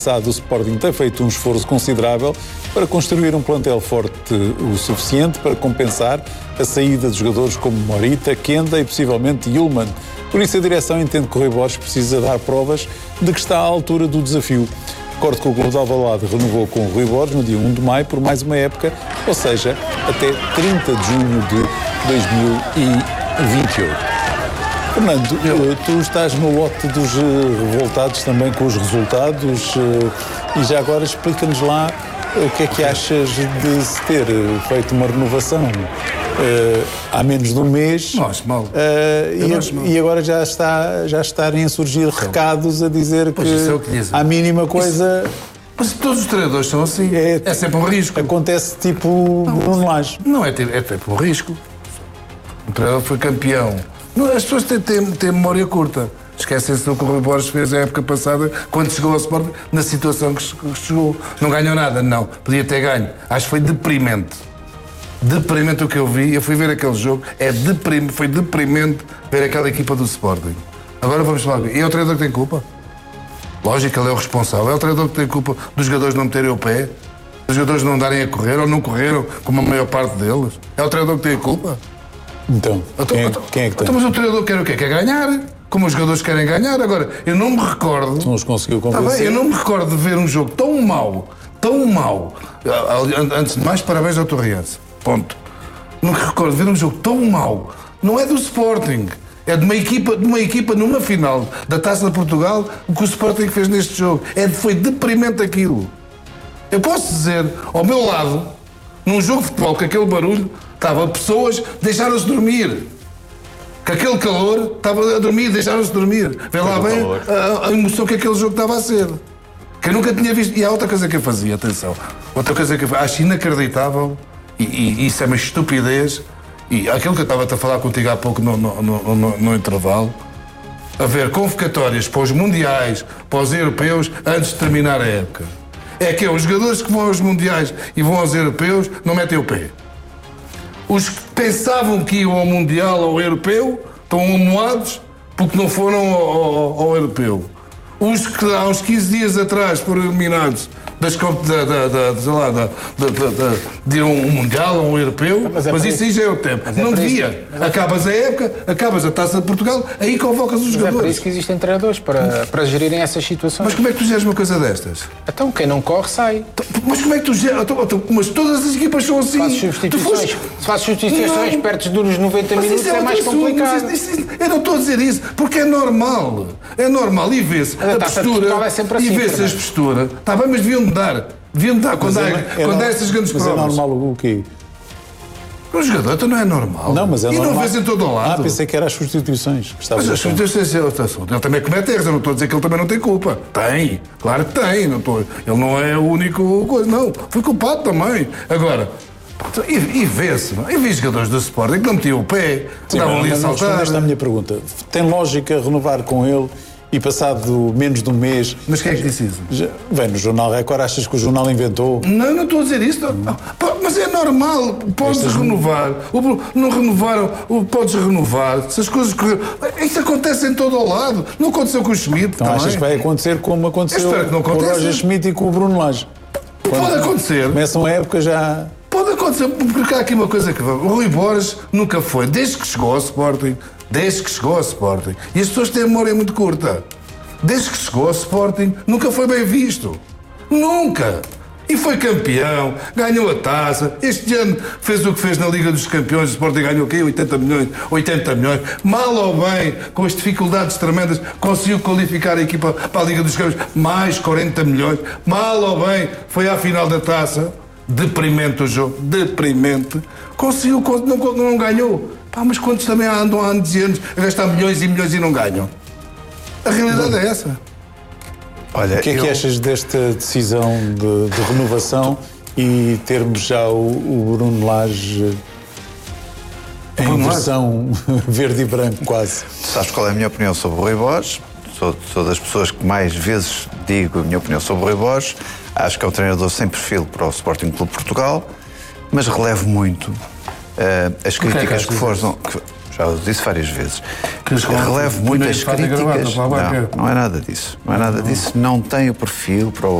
O Sporting tem feito um esforço considerável para construir um plantel forte o suficiente para compensar a saída de jogadores como Morita, Kenda e possivelmente Yulman. Por isso a direção entende que o Rui Borges precisa dar provas de que está à altura do desafio. Recordo que o Clube de Alvalade renovou com o Rui Borges no dia 1 de maio por mais uma época, ou seja, até 30 de junho de 2028. Fernando, tu estás no lote dos revoltados também com os resultados e já agora explica-nos lá o que é que achas de se ter feito uma renovação há menos de um mês. Não acho mal. E agora já estarem a surgir recados a dizer que à mínima coisa... Mas todos os treinadores são assim. É sempre um risco. Acontece tipo Bruno Lage. Não, é tipo um risco. O treinador foi campeão. Não, as pessoas têm memória curta. Esquecem-se do que o Rui Borges fez a época passada, quando chegou ao Sporting, na situação que chegou. Não ganhou nada, não. Podia ter ganho. Acho que foi deprimente. Deprimente o que eu vi. Eu fui ver aquele jogo. Foi deprimente ver aquela equipa do Sporting. Agora vamos falar. E é o treinador que tem culpa? Lógico, ele é o responsável. É o treinador que tem culpa dos jogadores não meterem o pé, dos jogadores não andarem a correr ou não correram, como a maior parte deles. É o treinador que tem a culpa? Então, quem é que tem? Mas o treinador quer o quê? Quer ganhar, como os jogadores querem ganhar. Agora, eu não me recordo... Não os conseguiu convencer. Eu não me recordo de ver um jogo tão mau. Antes de mais, parabéns ao Torriense. Ponto. Não me recordo de ver um jogo tão mau. Não é do Sporting. É de uma equipa numa final da Taça de Portugal, o que o Sporting fez neste jogo. Foi deprimente aquilo. Eu posso dizer, ao meu lado, num jogo de futebol, com aquele barulho, estava pessoas, deixaram-se dormir. Com aquele calor, estava a dormir, deixaram-se dormir. Vê lá bem a emoção que aquele jogo estava a ser. Que eu nunca tinha visto. E há outra coisa que eu fazia, atenção. Outra coisa que eu acho inacreditável, e isso é uma estupidez, e aquilo que eu estava a falar contigo há pouco no intervalo, haver convocatórias para os mundiais, para os europeus, antes de terminar a época. É que os jogadores que vão aos mundiais e vão aos europeus não metem o pé. Os que pensavam que iam ao Mundial ou ao Europeu estão amoados porque não foram ao Europeu. Os que há uns 15 dias atrás foram eliminados de um Mundial ou um Europeu, mas isso aí já é o tempo. Não devia. Acabas a época, acabas a Taça de Portugal, aí convocas os jogadores. É por isso que existem treinadores, para gerirem essas situações. Mas como é que tu geres uma coisa destas? Então, quem não corre, sai. Mas como é que tu geres? Mas todas as equipas são assim. Se fazes substituições perto dos 90 minutos, é mais complicado. Eu não estou a dizer isso, porque é normal. É normal. E vê-se a postura. E vê-se as posturas. Está bem, mas deviam dar quando há essas grandes provas. Mas é normal o quê? O jogador então não é normal. Não, mas é normal. E não vês em todo o lado. Pensei que era as substituições. Mas as substituições é outro assunto. Ele também comete erros. Eu não estou a dizer que ele também não tem culpa. Tem. Claro que tem. Ele não é o único coisa. Não. Foi culpado também. Agora... E vê-se, e vi jogadores do Sporting que não metiam o pé, estavam ali a saltar. Respondeste à minha pergunta. Tem lógica renovar com ele e passado menos de um mês... Mas quem é que disse isso? Vem no Jornal Record, achas que o jornal inventou? Não estou a dizer isso. Não. Mas é normal, podes renovar. Não renovaram, podes renovar. Se as coisas correram... Isso acontece em todo o lado. Não aconteceu com o Schmidt então também. Achas que vai acontecer como aconteceu com o Roger Schmidt e com o Bruno Lage? Pode acontecer. Começam a época já... Pode acontecer, porque há aqui uma coisa que... O Rui Borges nunca foi, desde que chegou ao Sporting, e as pessoas têm a memória muito curta, desde que chegou ao Sporting, nunca foi bem visto. Nunca! E foi campeão, ganhou a taça, este ano fez o que fez na Liga dos Campeões, o Sporting ganhou o quê? 80 milhões. Mal ou bem, com as dificuldades tremendas, conseguiu qualificar a equipa para a Liga dos Campeões, mais 40 milhões. Mal ou bem, foi à final da taça. Deprimente o jogo, deprimente. Conseguiu, não ganhou. Mas quantos também andam há anos e anos a gastar milhões e milhões e não ganham? A realidade é essa. Olha, o que é que achas desta decisão de renovação e termos já o Bruno Lage em versão verde e branco quase? Sabes qual é a minha opinião sobre o Rui Borges? Sou das pessoas que mais vezes digo a minha opinião sobre o Rui Borges. Acho que é um treinador sem perfil para o Sporting Clube de Portugal, mas relevo muito as críticas que foram... Já o disse várias vezes. Que as Relevo muitas fazem críticas. gravata, Não é nada disso. Não é nada disso. Não tem o perfil para o